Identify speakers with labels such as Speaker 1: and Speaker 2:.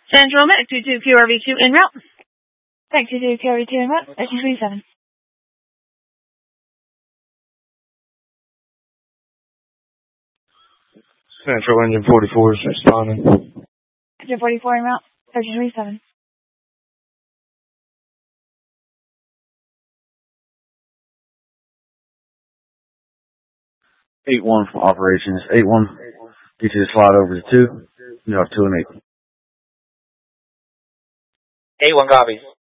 Speaker 1: Central Medic 22 QRV2 en route.
Speaker 2: Thank you, QRV2 en route. 1337.
Speaker 3: Central Engine 44 is responding.
Speaker 2: Engine 44 en route. 1337.
Speaker 4: 8-1 from operations. 8-1. Get you to slide over to 2. You have 2 and 8.
Speaker 5: 8-1 copies.